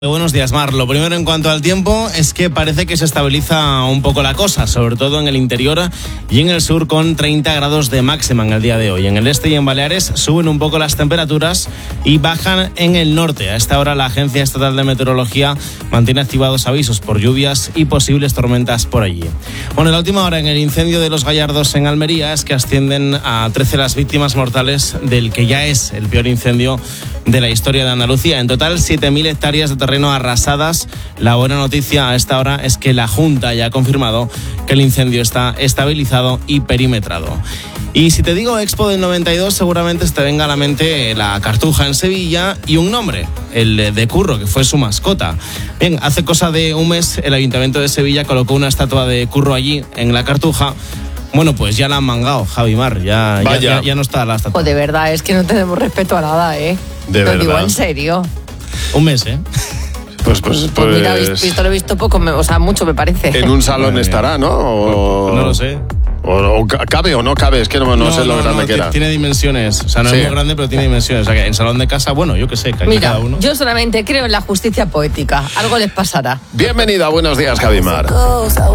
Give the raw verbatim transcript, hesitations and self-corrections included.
Buenos días, Mar. Lo primero en cuanto al tiempo es que parece que se estabiliza un poco la cosa, sobre todo en el interior y en el sur, con treinta grados de máxima en el día de hoy. En el este y en Baleares suben un poco las temperaturas y bajan en el norte. A esta hora la Agencia Estatal de Meteorología mantiene activados avisos por lluvias y posibles tormentas por allí. Bueno, en la última hora en el incendio de Los Gallardos en Almería es que ascienden a trece las víctimas mortales del que ya es el peor incendio de la historia de Andalucía. En total, siete mil hectáreas de terreno arrasadas. La buena noticia a esta hora es que la Junta ya ha confirmado que el incendio está estabilizado y perimetrado. Y si te digo Expo del noventa y dos, seguramente te venga a la mente la Cartuja en Sevilla y un nombre, el de Curro, que fue su mascota. Bien, hace cosa de un mes el Ayuntamiento de Sevilla colocó una estatua de Curro allí, en la Cartuja. Bueno, pues ya la han mangado, Javi Mar, ya, ya, ya, ya no está la estatua. Pues de verdad, es que no tenemos respeto a nada, ¿eh? De Lo verdad. digo en serio. Un mes, ¿eh? Pues, pues, pues, Pues mira, visto lo he visto poco, me- o sea, mucho me parece. en un salón Madre estará, ¿no? O, Pues no lo sé. O, o ca- cabe o no cabe, es que no, no, sé lo grande no, que ti- era. Tiene dimensiones, o sea, no Sí. es muy grande, pero tiene dimensiones. O sea, que en salón de casa, bueno, yo qué sé, que aquí Mira, cada uno. yo solamente creo en la justicia poética. Algo les pasará. Bienvenida, buenos días, Javimar.